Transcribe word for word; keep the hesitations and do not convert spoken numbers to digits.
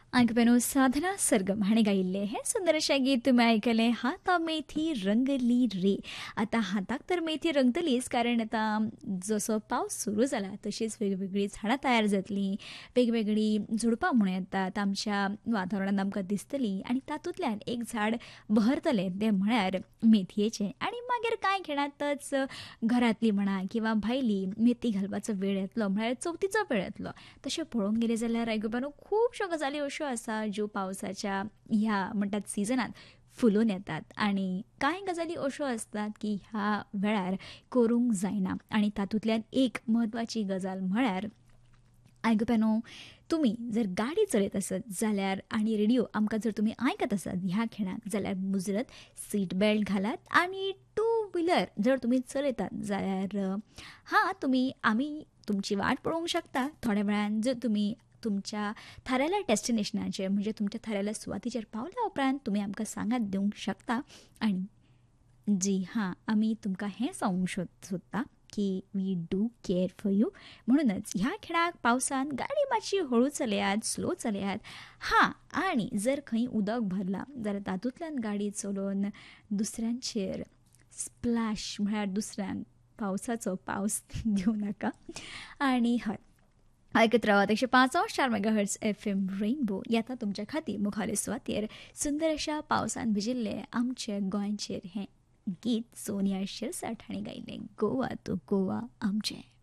आयकपेनो साधना सरगम हाणें गायिल्लें हें सुंदरशें गीत तुमी आयकलें. हाता मेथी रंगली रे. आतां हाताक तर मेथी रंगतलीच, कारण आतां जसो पावस सुरू जाला तशीच वेगवेगळीं झाडां तयार जातलीं, वेगवेगळीं झुडपां म्हणूं येतात आमच्या वातावरणांत आमकां दिसतलीं, आनी तातूंतल्यान एक झाड बहरतलें तें म्हळ्यार मेथयेचें. आनी मागीर कांय खिणांतच घरांतलीं म्हणा किंवा भायलीं मेथी घालपाचो वेळ येतलो म्हळ्यार चवथीचो वेळ येतलो. तशें पळोवंक गेलें जाल्यार आयकुपानो खुबश्यो गजाली अश्यो आसा ज्यो पावसाच्या ह्या म्हणटात सिजनांत फुलून येतात, आनी कांय गजाली अश्यो आसतात की ह्या वेळार करूंक जायना. आनी तातूंतल्यान एक म्हत्वाची गजाल म्हळ्यार आयकुप्यानो, तुमी जर गाडी चलयत आसत जाल्यार आनी रेडिओ आमकां जर तुमी आयकत आसत ह्या खिणाक जाल्यार मुजरत सीट बेल्ट घालात. आनी टू व्हिलर जर तुमी चलयतात जाल्यार हां तुमी आमी तुमची वाट पळोवंक शकता थोड्या वेळान. जर तुमी तुमच्या थारायल्या डेस्टिनेशनाचेर म्हणजे तुमच्या थारायल्या सुवातीचेर पावल्या उपरांत तुमी आमकां सांगात दिवंक शकता. आनी जी हां आमी तुमकां हें सांगूंक सोदता की we do care for you. म्हणूनच ह्या खिणाक पावसान गाडी मातशी हळू चलयात, स्लो चलयात. हां आनी जर खंय उदक भरलां जाल्यार तातूंतल्यान गाडी चलोवन दुसऱ्यांचेर स्प्लॅश म्हळ्यार दुसऱ्यांक पावसाचो पावस दिवं नाका. आनी हय आयकत रावात एकशे पांच चार मेगाहर्ट्ज एफ एम रेनबो. येता तुमच्या खातीर मुखावले सुवातेर सुंदर अशा पावसान भिजिल्ले आमचे गोंयचेर हें गीत सोनिया शिरसाट हाणें गायिल्लें गोवा तो गोवा आमचें.